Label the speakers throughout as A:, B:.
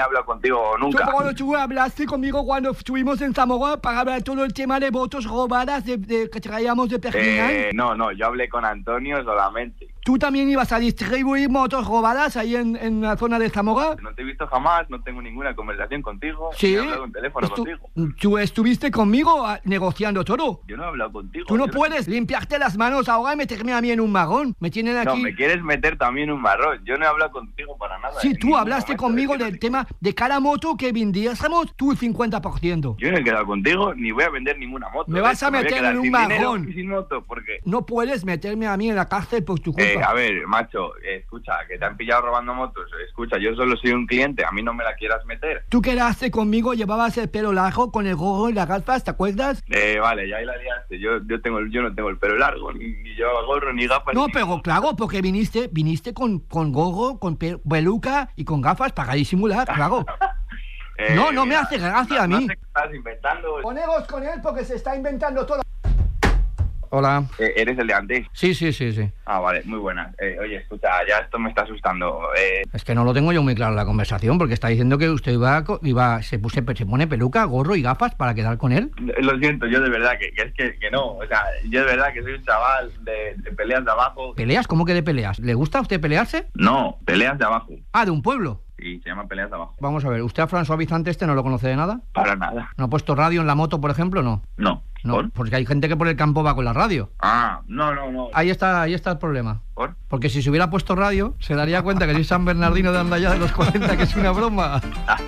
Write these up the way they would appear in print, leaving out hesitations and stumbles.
A: hablado contigo nunca.
B: Pero tú hablaste conmigo cuando estuvimos en Zamora para hablar todo el tema de motos robadas que traíamos de Perpignan.
A: No, yo hablé con Antonio solamente.
B: ¿Tú también ibas a distribuir motos robadas ahí en la zona de Zamora?
A: No te he visto jamás, no tengo ninguna conversación contigo.
B: Sí.
A: Ni he hablado en teléfono contigo.
B: Tú estuviste conmigo negociando todo.
A: Yo no he hablado contigo.
B: Tú no puedes limpiarte las manos ahora y meterme a mí en un marrón. Me tienen aquí...
A: No, me quieres meter también un marrón. Yo no he hablado contigo para nada.
B: Sí, tú hablaste conmigo del tema de cada moto que vendiésemos, tú el 50%.
A: Yo no he quedado contigo, ni voy a vender ninguna moto.
B: Me vas a meter en un marrón.
A: Sin moto, porque...
B: No puedes meterme a mí en la cárcel por tu culpa.
A: A ver, macho, escucha, que te han pillado robando motos. Escucha, yo solo soy un cliente, a mí no me la quieras meter.
B: Tú quedaste conmigo, llevabas el pelo largo con el gorro y las gafas, ¿te acuerdas?
A: Vale, ya ahí la liaste. Yo no tengo el pelo largo, ni yo gorro, ni gafas.
B: No, pero claro, porque viniste con gorro, con peluca y con gafas para disimular, claro. No me hace gracia a mí.
A: No sé qué estás inventando.
B: Poneros con él porque se está inventando todo. Hola.
A: ¿Eres el de antes?
B: Sí.
A: Ah, vale, muy buena. Oye, escucha, ya esto me está asustando.
B: Es que no lo tengo yo muy claro en la conversación, porque está diciendo que usted se pone peluca, gorro y gafas para quedar con él.
A: Lo siento, yo de verdad que no. O sea, yo de verdad que soy un chaval de peleas de abajo.
B: ¿Peleas? ¿Cómo que de peleas? ¿Le gusta a usted pelearse?
A: No, peleas de abajo.
B: Ah, de un pueblo.
A: Sí, se llama peleas de abajo.
B: Vamos a ver, ¿usted a François Bizante no lo conoce de nada?
A: Para nada.
B: ¿No ha puesto radio en la moto, por ejemplo? No.
A: No. ¿Por?
B: Porque hay gente que por el campo va con la radio.
A: Ah, no.
B: Ahí está el problema.
A: ¿Por?
B: Porque si se hubiera puesto radio, se daría cuenta que soy San Bernardino de Andaya de los 40, que es una broma.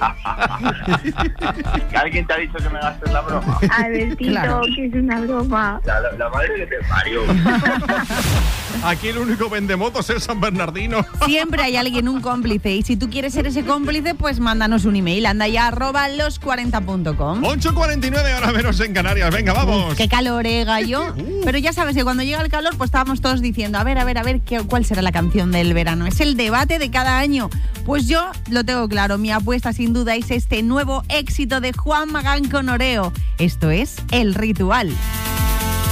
A: ¿Alguien te ha dicho que me gastes la broma?
C: Albertito, claro. Que es una broma.
A: La madre que te parió.
D: Aquí el único vendemotos es San Bernardino.
E: Siempre hay alguien, un cómplice. Y si tú quieres ser ese cómplice, pues mándanos un email. andaya@los40.com.
D: 8:49, ahora menos en Canarias. Venga, vamos.
E: Qué calor, gallo. Pero ya sabes que cuando llega el calor, pues estábamos todos diciendo, a ver, ¿cuál será la canción del verano? Es el debate de cada año. Pues yo lo tengo claro. Mi apuesta, sin duda, es este nuevo éxito de Juan Magán con Oreo. Esto es El Ritual.